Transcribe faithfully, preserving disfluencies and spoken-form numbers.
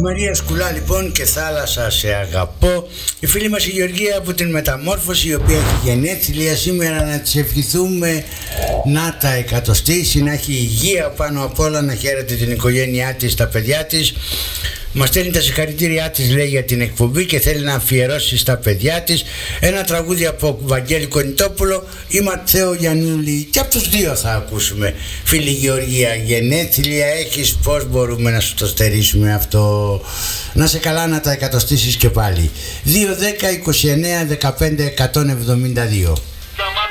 Μαρία Σκουλά λοιπόν και Θάλασσα σε αγαπώ. Η φίλη μας η Γεωργία από την Μεταμόρφωση, η οποία έχει γενέθλια σήμερα, να της ευχηθούμε να τα εκατοστήσει, να έχει υγεία πάνω απ' όλα, να χαίρεται την οικογένειά της, τα παιδιά της. Μας στέλνει τα συγχαρητήριά της, λέει, για την εκπομπή και θέλει να αφιερώσει στα παιδιά της ένα τραγούδι από Βαγγέλη Κονιτόπουλο ή Ματθαίο Γιαννούλη, και από τους δύο θα ακούσουμε. Φίλη Γεωργία, γενέθλια έχεις, πώς μπορούμε να σου το στερήσουμε αυτό? Να σε καλά, να τα εκατοστήσεις και πάλι. Δύο δέκα είκοσι εννέα δεκαπέντε εκατόν εβδομήντα δύο.